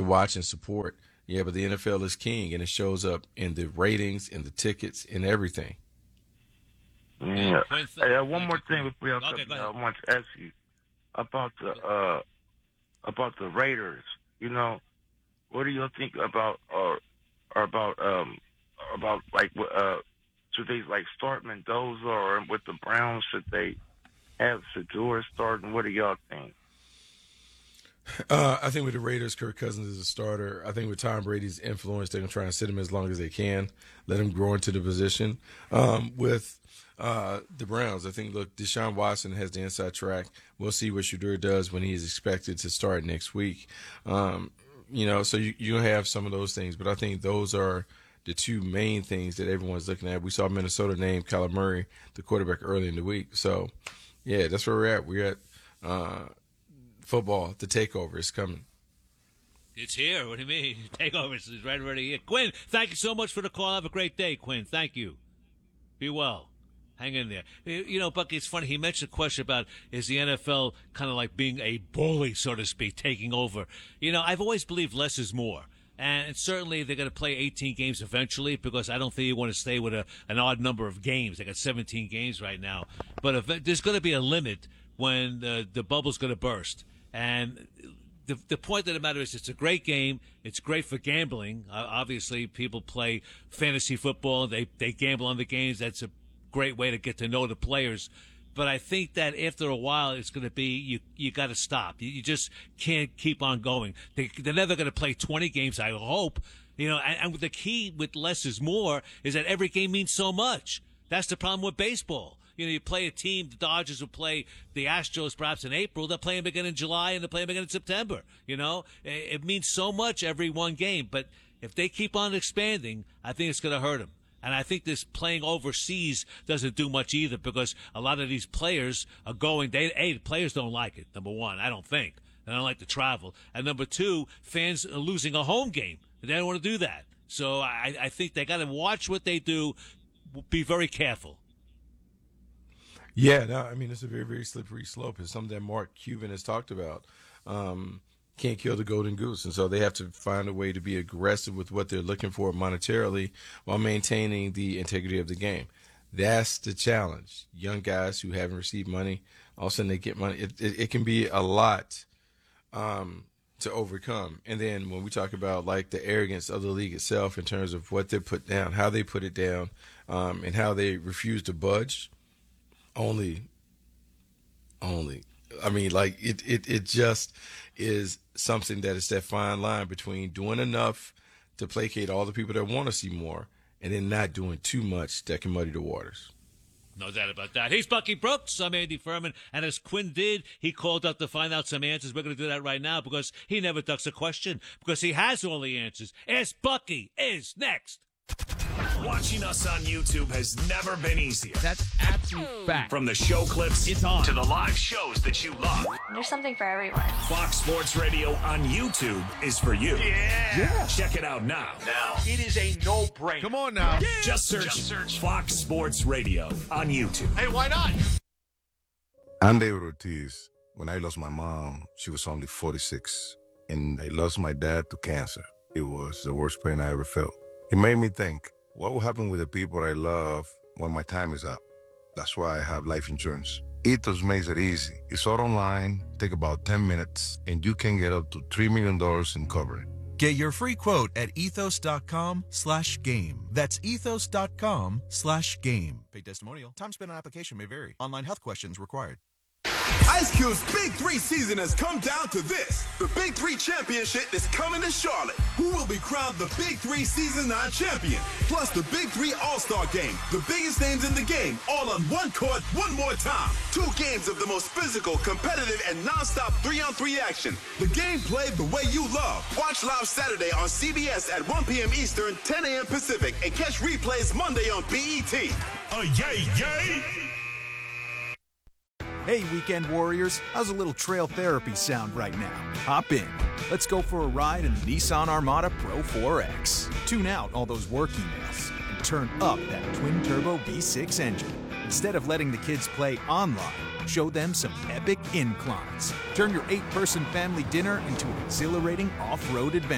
watch and support. Yeah, but the NFL is king, and it shows up in the ratings, in the tickets, in everything. Yeah. Hey, one more thing before y'all come. I want to ask you about the Raiders. You know, what do you think about should they start Mendoza, or with the Browns should they have Shedeur starting? What do y'all think? I think with the Raiders, Kirk Cousins is a starter. I think with Tom Brady's influence, they're going to try and sit him as long as they can, let him grow into the position. With the Browns, I think, look, Deshaun Watson has the inside track. We'll see what Shedeur does when he is expected to start next week. So you have some of those things, but I think those are the two main things that everyone's looking at. We saw Minnesota name Kyler Murray, the quarterback, early in the week. So, yeah, that's where we're at. We're at football. The takeover is coming. It's here. What do you mean? Takeover is right already here. Quinn, thank you so much for the call. Have a great day, Quinn. Thank you. Be well. Hang in there. You know, Bucky, it's funny. He mentioned a question about, is the NFL kind of like being a bully, so to speak, taking over? You know, I've always believed less is more. And certainly they're going to play 18 games eventually, because I don't think you want to stay with an odd number of games. They got 17 games right now. But there's going to be a limit when the bubble's going to burst. And the point of the matter is, it's a great game. It's great for gambling. Obviously, people play fantasy football. They gamble on the games. That's a great way to get to know the players. But I think that after a while, it's going to be you got to stop. You just can't keep on going. They're never going to play 20 games, I hope. You know, and the key with less is more is that every game means so much. That's the problem with baseball. You know, you play a team, the Dodgers will play the Astros perhaps in April. They'll play them again in July, and they'll play them again in September. You know, it means so much every one game. But if they keep on expanding, I think it's going to hurt them. And I think this playing overseas doesn't do much either, because a lot of these players are going, the players don't like it, number one, I don't think. They don't like to travel. And number two, fans are losing a home game. They don't want to do that. So I think they got to watch what they do, be very careful. Yeah, no, I mean, it's a very, very slippery slope. It's something that Mark Cuban has talked about. Can't kill the golden goose. And so they have to find a way to be aggressive with what they're looking for monetarily while maintaining the integrity of the game. That's the challenge. Young guys who haven't received money, all of a sudden they get money. It can be a lot to overcome. And then when we talk about like the arrogance of the league itself in terms of what they put down, how they put it down, and how they refuse to budge, only. I mean, like it just is something that is that fine line between doing enough to placate all the people that want to see more and then not doing too much that can muddy the waters. No doubt about that. He's Bucky Brooks. I'm Andy Furman. And as Quinn did, he called up to find out some answers. We're going to do that right now, because he never ducks a question, because he has all the answers. Ask Bucky is next. Watching us on YouTube has never been easier. That's absolute fact. From the show clips it's on to the live shows that you love. There's something for everyone. Fox Sports Radio on YouTube is for you. Yeah. Check it out now. It is a no-brainer. Come on now. Yeah. Just search Fox Sports Radio on YouTube. Hey, why not? I'm David Ortiz. When I lost my mom, she was only 46. And I lost my dad to cancer. It was the worst pain I ever felt. It made me think, what will happen with the people I love when my time is up? That's why I have life insurance. Ethos makes it easy. It's all online, take about 10 minutes, and you can get up to $3 million in coverage. Get your free quote at ethos.com/game. That's ethos.com/game. Paid testimonial. Time spent on application may vary. Online health questions required. Ice Cube's Big 3 season has come down to this. The Big 3 Championship is coming to Charlotte. Who will be crowned the Big 3 Season 9 champion? Plus the Big 3 All-Star Game. The biggest names in the game, all on one court, one more time. 2 games of the most physical, competitive, and non-stop 3-on-3 action. The game played the way you love. Watch live Saturday on CBS at 1 p.m. Eastern, 10 a.m. Pacific, and catch replays Monday on BET. Yay! Hey, Weekend Warriors, how's a little trail therapy sound right now? Hop in. Let's go for a ride in the Nissan Armada Pro 4X. Tune out all those work emails and turn up that twin-turbo V6 engine. Instead of letting the kids play online, show them some epic inclines. Turn your 8-person family dinner into an exhilarating off-road adventure.